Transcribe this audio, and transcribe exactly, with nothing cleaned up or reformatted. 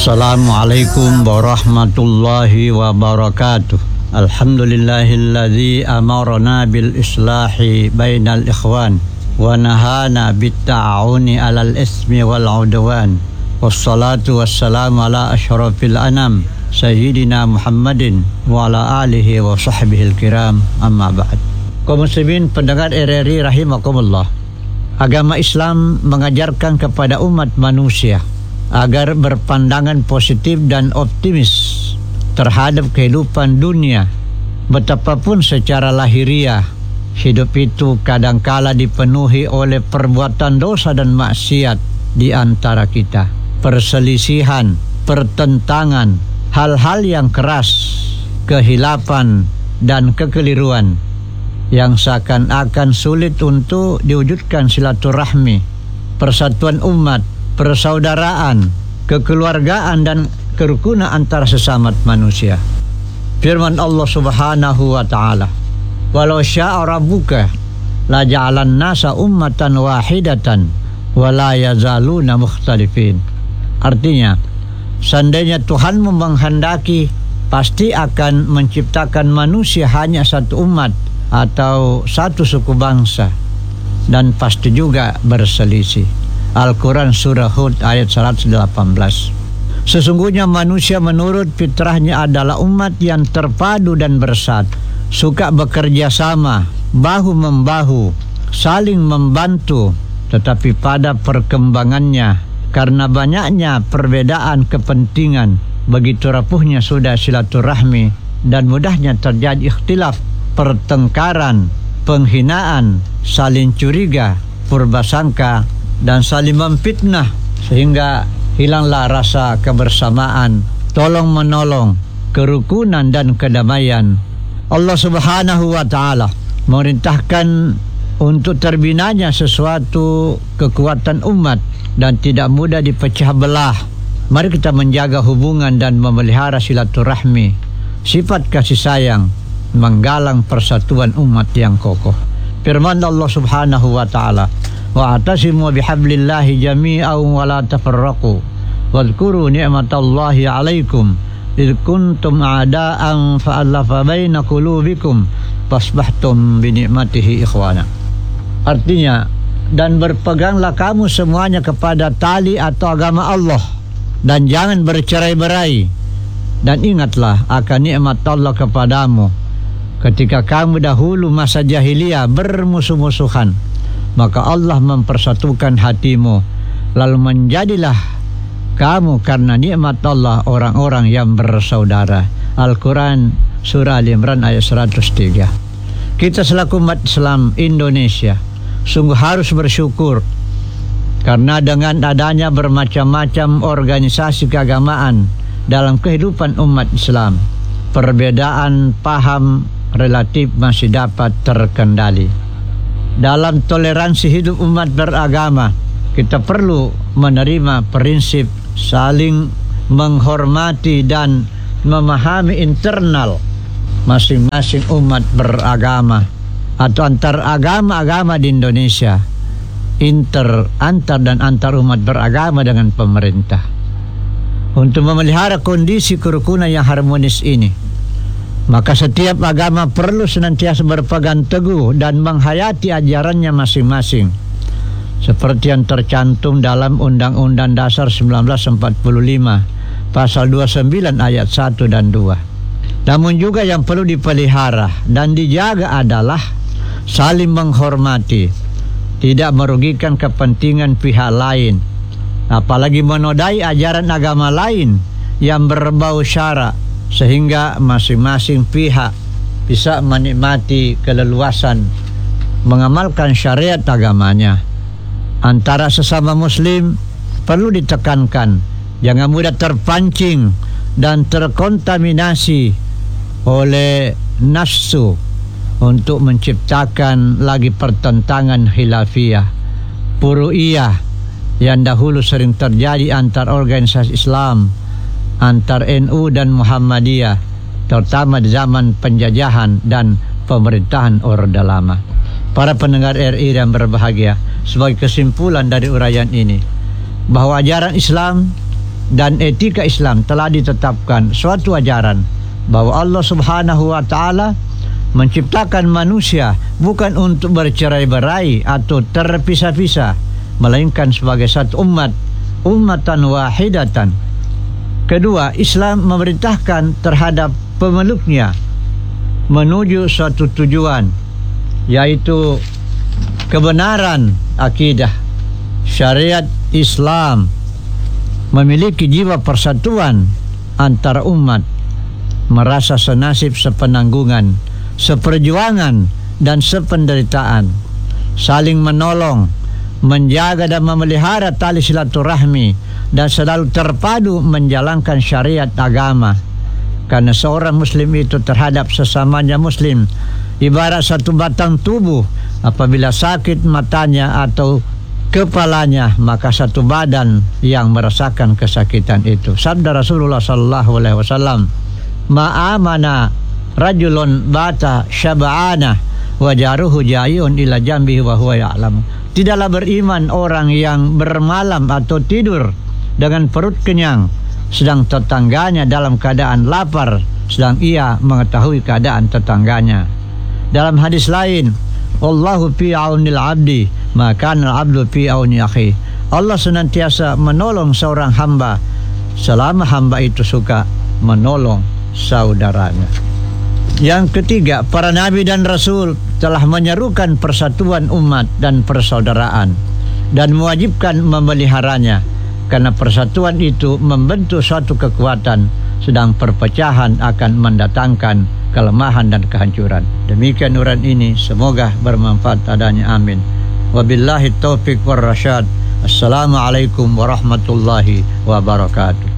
Assalamualaikum warahmatullahi wabarakatuh. Alhamdulillahilladzi amarna bil islahi bainal ikhwan wa nahana bit ta'awuni 'alal ismi wal 'udwan. Wassalatu wassalamu ala asyrafil anam sayyidina Muhammadin wa ala alihi wa sahbihil kiram, amma ba'd. Kaum muslimin pendengar R R I rahimakumullah. Agama Islam mengajarkan kepada umat manusia agar berpandangan positif dan optimis terhadap kehidupan dunia. Betapapun secara lahiriah hidup itu kadangkala dipenuhi oleh perbuatan dosa dan maksiat di antara kita, perselisihan, pertentangan, hal-hal yang keras, kehilapan dan kekeliruan yang seakan-akan sulit untuk diwujudkan silaturahmi, persatuan umat, persaudaraan, kekeluargaan dan kerukunan antara sesama manusia. Firman Allah Subhanahu wa taala, "Walau syaa rabbuka la ja'alan nasa ummatan wahidatan wa la yazaluna mukhtalifin." Artinya, seandainya Tuhanmu menghendaki, pasti akan menciptakan manusia hanya satu umat atau satu suku bangsa, dan pasti juga berselisih. Al-Quran Surah Hud ayat seratus delapan belas. Sesungguhnya manusia menurut fitrahnya adalah umat yang terpadu dan bersatu, suka bekerja sama, bahu-membahu, saling membantu. Tetapi pada perkembangannya, karena banyaknya perbedaan kepentingan, begitu rapuhnya sudah silaturahmi dan mudahnya terjadi ikhtilaf, pertengkaran, penghinaan, saling curiga, purbasangka, dan saling memfitnah, sehingga hilanglah rasa kebersamaan, tolong menolong, kerukunan dan kedamaian. Allah Subhanahu wa taala memerintahkan untuk terbinanya sesuatu kekuatan umat dan tidak mudah dipecah belah. Mari kita menjaga hubungan dan memelihara silaturahmi, sifat kasih sayang, menggalang persatuan umat yang kokoh. Firman Allah Subhanahu wa taala, "Wa'tasimu bihablillahi jami'an wa la tafarraqu wadhkuru ni'matallahi 'alaikum id kuntum a'da'an fa'alafa baina qulubikum fasbahtum bi ni'matihi ikhwana." Artinya, dan berpeganglah kamu semuanya kepada tali atau agama Allah, dan jangan bercerai-berai, dan ingatlah akan nikmat Allah kepadamu ketika kamu dahulu masa jahiliyah bermusuh-musuhan, maka Allah mempersatukan hatimu, lalu menjadilah kamu karena nikmat Allah orang-orang yang bersaudara. Al-Quran Surah Al-Imran ayat seratus tiga. Kita selaku umat Islam Indonesia sungguh harus bersyukur, karena dengan adanya bermacam-macam organisasi keagamaan dalam kehidupan umat Islam, perbedaan paham relatif masih dapat terkendali. Dalam toleransi hidup umat beragama, kita perlu menerima prinsip saling menghormati dan memahami internal masing-masing umat beragama atau antar agama-agama di Indonesia, inter, antar dan antar umat beragama dengan pemerintah. Untuk memelihara kondisi kerukunan yang harmonis ini, maka setiap agama perlu senantiasa berpegang teguh dan menghayati ajarannya masing-masing, seperti yang tercantum dalam Undang-Undang Dasar seribu sembilan ratus empat puluh lima pasal dua puluh sembilan ayat satu dan dua. Namun juga yang perlu dipelihara dan dijaga adalah saling menghormati, tidak merugikan kepentingan pihak lain, apalagi menodai ajaran agama lain yang berbau syara, sehingga masing-masing pihak bisa menikmati keleluasan mengamalkan syariat agamanya. Antara sesama muslim perlu ditekankan jangan mudah terpancing dan terkontaminasi oleh nafsu untuk menciptakan lagi pertentangan khilafiyah, furu'iyah yang dahulu sering terjadi antar organisasi Islam, antar N U dan Muhammadiyah, terutama di zaman penjajahan dan pemerintahan Orde Lama. Para pendengar R I yang berbahagia, sebagai kesimpulan dari uraian ini, bahwa ajaran Islam dan etika Islam telah ditetapkan suatu ajaran bahwa Allah Subhanahu wa taala menciptakan manusia bukan untuk bercerai-berai atau terpisah-pisah, melainkan sebagai satu umat, ummatan wahidatan. Kedua, Islam memerintahkan terhadap pemeluknya menuju suatu tujuan, yaitu kebenaran akidah. Syariat Islam memiliki jiwa persatuan antara umat, merasa senasib sepenanggungan, seperjuangan dan sependeritaan, saling menolong, menjaga dan memelihara tali silaturahmi, dan selalu terpadu menjalankan syariat agama. Karena seorang muslim itu terhadap sesamanya muslim ibarat satu batang tubuh. Apabila sakit matanya atau kepalanya, maka satu badan yang merasakan kesakitan itu. Sabda Rasulullah sallallahu alaihi wasallam, ma'amana rajulun bata syab'ana wa jaruhu jayun ila jambihi wa huwa ya'lam. Tidaklah beriman orang yang bermalam atau tidur dengan perut kenyang, sedang tetangganya dalam keadaan lapar, sedang ia mengetahui keadaan tetangganya. Dalam hadis lain, wallahu fi aunil abdi maka al-abdu fi auni akhi. Allah senantiasa menolong seorang hamba selama hamba itu suka menolong saudaranya. Yang ketiga, para nabi dan rasul telah menyerukan persatuan umat dan persaudaraan dan mewajibkan memeliharanya, karena persatuan itu membentuk suatu kekuatan, sedang perpecahan akan mendatangkan kelemahan dan kehancuran. Demikian uraian ini, semoga bermanfaat adanya. Amin. Wabillahi taufiq war rasyad. Assalamualaikum warahmatullahi wabarakatuh.